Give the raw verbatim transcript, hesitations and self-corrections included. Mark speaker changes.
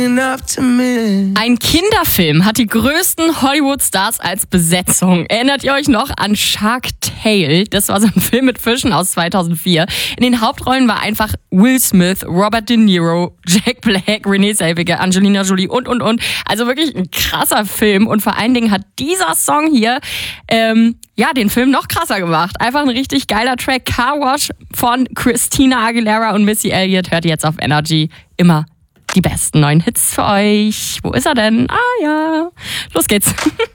Speaker 1: Ein Kinderfilm hat die größten Hollywood-Stars als Besetzung. Erinnert ihr euch noch an Shark Tale? Das war so ein Film mit Fischen aus zweitausendvier. In den Hauptrollen war einfach Will Smith, Robert De Niro, Jack Black, Renee Zellweger, Angelina Jolie und, und, und. Also wirklich ein krasser Film. Und vor allen Dingen hat dieser Song hier ähm, ja den Film noch krasser gemacht. Einfach ein richtig geiler Track. Car Wash von Christina Aguilera und Missy Elliott hört ihr jetzt auf Energy. Immer die besten neuen Hits für euch. Wo ist er denn? Ah ja, los geht's.